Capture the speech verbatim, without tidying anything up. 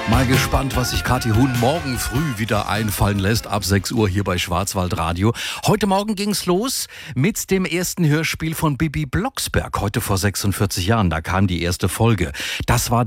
Mal gespannt, was sich Kathi Huhn morgen früh wieder einfallen lässt, ab sechs Uhr hier bei Schwarzwaldradio. Heute Morgen ging's los mit dem ersten Hörspiel von Bibi Blocksberg. Heute vor sechsundvierzig Jahren, da kam die erste Folge. Das war